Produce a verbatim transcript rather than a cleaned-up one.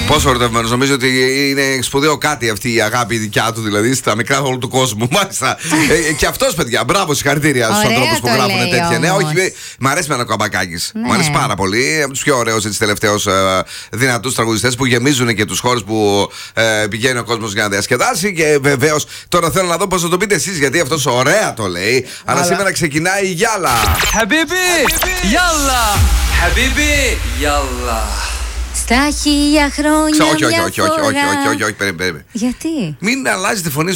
Πόσο ερωτευμένος, νομίζω ότι είναι σπουδαίο κάτι αυτή η αγάπη δικιά του, δηλαδή στα μικρά όλου του κόσμου. Μάλιστα. ε, και αυτός, παιδιά, μπράβο, συγχαρητήρια στους ανθρώπους που γράφουν τέτοια νέα. Όχι, μ' αρέσει με ένα Καμπακάκης. Ναι. Μ' αρέσει πάρα πολύ. Από τους πιο ωραίους τελευταίους ε, δυνατούς τραγουδιστές που γεμίζουν και τους χώρους που ε, πηγαίνει ο κόσμος για να διασκεδάσει. Και βεβαίως τώρα θέλω να δω πώς θα το πείτε εσείς, γιατί αυτός ωραία το λέει. Αλλά, αλλά σήμερα ξεκινάει η Γιάλα. Χαμπίμπι, Γιάλα. Χαμπίμπι, Γιάλα. Στα χίλια χρόνια. Όχι, όχι, όχι, όχι, όχι, όχι, όχι, όχι, περίμενε. Γιατί? Μην αλλάζει τη φωνή